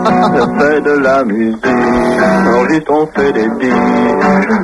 Je fais de la musique, enregistre, on fait des beats.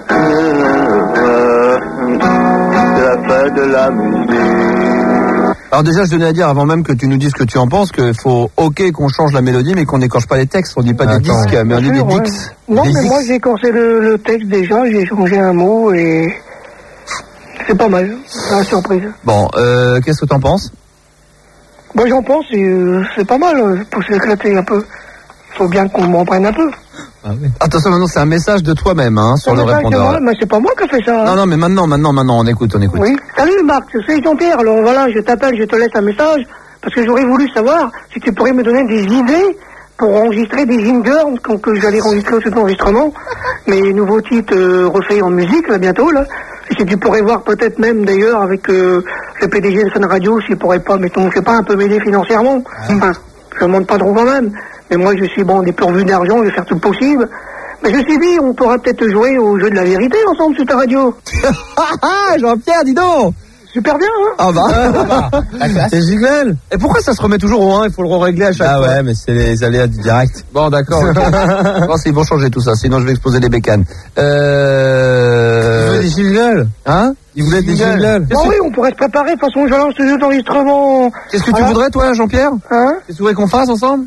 Je fais de la musique. Alors déjà, je tenais à dire, avant même que tu nous dises ce que tu en penses, qu'il faut qu'on change la mélodie, mais qu'on n'écorche pas les textes. On dit pas des disques, mais on dit des dix. Non, mais moi j'ai écorché le texte déjà, j'ai changé un mot et c'est pas mal, c'est la surprise. Bon, qu'est-ce que t'en penses? Moi j'en pense, c'est pas mal, pour s'éclater un peu. Il faut bien qu'on m'en prenne un peu. Ah oui. Attention, maintenant c'est un message de toi-même sur le répondeur. Mais c'est pas moi qui ai fait ça. Non, mais maintenant, on écoute. Oui. Salut Marc, c'est Jean-Pierre. Alors voilà, je t'appelle, je te laisse un message, parce que j'aurais voulu savoir si tu pourrais me donner des idées pour enregistrer des jingles quand que j'allais enregistrer au cet enregistrement. Mes nouveaux titres refaits en musique, là, bientôt, là. Et si tu pourrais voir peut-être même d'ailleurs avec le PDG de Fun Radio, s'il pourrait pas, mettons, je sais pas, un peu m'aider financièrement. Enfin, je ne demande pas trop quand même. Mais moi, je suis dépourvu d'argent, je vais faire tout le possible. Mais je suis dit, on pourra peut-être jouer au jeu de la vérité ensemble sur ta radio. Jean-Pierre, dis donc. Super bien, hein. Ah bah. C'est génial. Et pourquoi ça se remet toujours au 1? Il faut le régler à chaque fois. Ah ouais, mais c'est les aléas du direct. Bon, d'accord. Bon, ils vont changer tout ça, sinon je vais exploser les bécanes. Tu veux des jingles? Hein? Il voulait des jingles. Bon, oui, on pourrait se préparer. De toute façon, je lance ce jeu d'enregistrement. Qu'est-ce que tu voudrais, toi, Jean-Pierre? Hein? Qu'est-ce que tu voudrais qu'on fasse ensemble?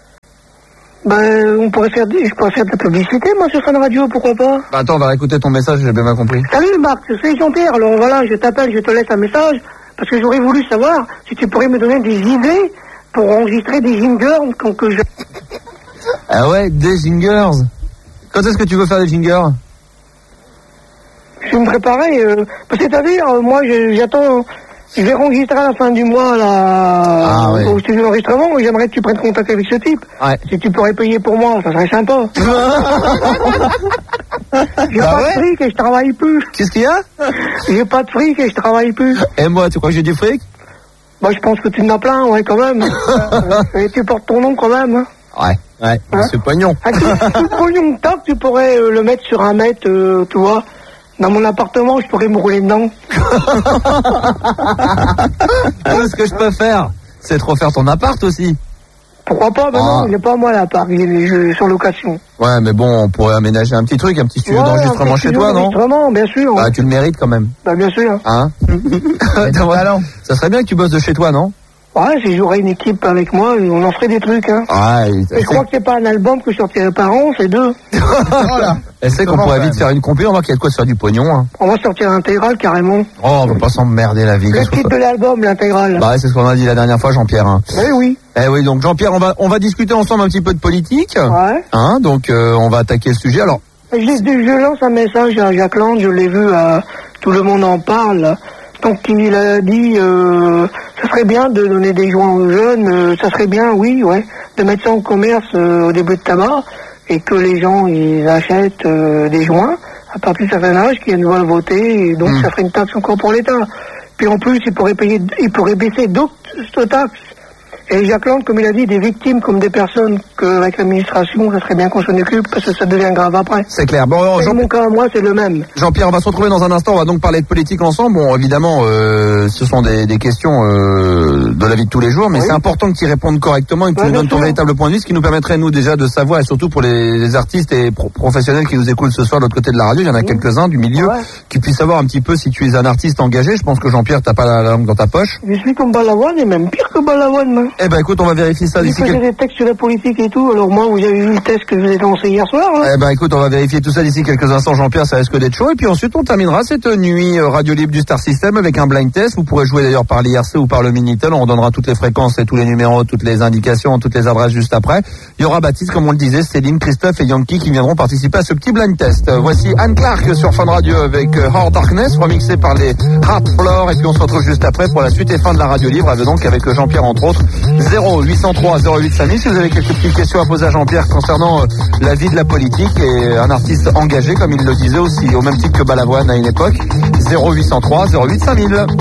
Je pourrais faire de la publicité, moi, sur Fun Radio, pourquoi pas? Bah attends, on va écouter ton message, j'ai bien compris. Salut Marc, c'est Jean-Pierre. Alors voilà, je t'appelle, je te laisse un message, parce que j'aurais voulu savoir si tu pourrais me donner des idées pour enregistrer des jingles quand que je... Ah ouais, des jingles. Quand est-ce que tu veux faire des jingles? Je vais me préparer, c'est-à-dire, moi, j'attends... Je vais enregistrer à la fin du mois au studio d'enregistrement et j'aimerais que tu prennes contact avec ce type. Ouais. Si tu pourrais payer pour moi, ça serait sympa. J'ai pas de fric et je travaille plus. Qu'est-ce qu'il y a? J'ai pas de fric et je travaille plus. Et moi, tu crois que j'ai du fric? Je pense que tu en as plein, ouais, quand même. Et tu portes ton nom quand même. Ouais, hein? C'est pognon. Tout le pognon que t'as, tu pourrais le mettre sur un mètre, tu vois. Dans mon appartement, je pourrais me rouler dedans. Ce que je peux faire, c'est te refaire ton appart aussi. Pourquoi pas? Non, il n'est pas moi l'appart, il est sur location. Ouais, mais bon, on pourrait aménager un petit truc, un petit studio d'enregistrement chez toi, non? D'enregistrement, bien sûr. Bah, tu le mérites quand même. Bah, bien sûr. Hein? Ça serait bien que tu bosses de chez toi, non? Ouais, si j'aurais une équipe avec moi, on en ferait des trucs, hein. Et je crois que c'est pas un album que je sortirai par an, c'est 2. Voilà. Elle sait qu'on pourrait vite faire une compil, on va qu'il y a de quoi se faire du pognon, hein. On va sortir l'intégrale, carrément. Oh, on va pas s'emmerder la vie. Le titre de l'album, l'intégrale. Bah, c'est ce qu'on a dit la dernière fois, Jean-Pierre, hein. Oui. Oui, donc Jean-Pierre, on va discuter ensemble un petit peu de politique. Ouais. Hein, donc, on va attaquer le sujet, alors. Je lance un message à Jacques Land, je l'ai vu, tout le monde en parle. Donc il a dit, ça serait bien de donner des joints aux jeunes, ça serait bien, de mettre ça en commerce au début de tabac et que les gens ils achètent des joints à partir d'un certain âge, qu'ils veulent voter, et donc ça ferait une taxe encore pour l'État. Puis en plus, il pourrait baisser d'autres taxes. Et Jacques Land, comme il a dit, des victimes comme des personnes qu'avec l'administration, ça serait bien qu'on s'en occupe parce que ça devient grave après. C'est clair. Bon, mon cas, moi, c'est le même. Jean-Pierre, on va se retrouver dans un instant. On va donc parler de politique ensemble. Bon, évidemment, ce sont des questions de la vie de tous les jours, mais c'est important que tu y répondes correctement et que tu nous donnes ton véritable point de vue, ce qui nous permettrait, nous, déjà, de savoir, et surtout pour les artistes et professionnels qui nous écoutent ce soir de l'autre côté de la radio, il y en a quelques-uns du milieu, qui puissent savoir un petit peu si tu es un artiste engagé. Je pense que Jean-Pierre, t'as pas la langue dans ta poche. Je suis comme Balavoine et même pire que Balavoine, moi. Eh ben écoute, on va vérifier ça d'ici quelques... des textes sur la politique et tout, alors moi, vous avez vu le test que je vous ai lancé hier soir, hein. Eh ben écoute, on va vérifier tout ça d'ici quelques instants, Jean-Pierre, ça risque d'être chaud, et puis ensuite on terminera cette nuit radio libre du Star System avec un blind test. Vous pourrez jouer d'ailleurs par l'IRC ou par le Minitel, on donnera toutes les fréquences et tous les numéros, toutes les indications, toutes les adresses juste après. Il y aura Baptiste, comme on le disait, Céline, Christophe et Yankee qui viendront participer à ce petit blind test. Voici Anne Clark sur Fun Radio avec Hard Darkness, remixé par les Hard Floor, et puis on se retrouve juste après pour la suite et fin de la radio libre, donc avec Jean-Pierre entre autres. 0803 08 5000 si vous avez quelques petites questions à poser à Jean-Pierre concernant la vie de la politique et un artiste engagé comme il le disait aussi au même titre que Balavoine à une époque. 0803 08 5000.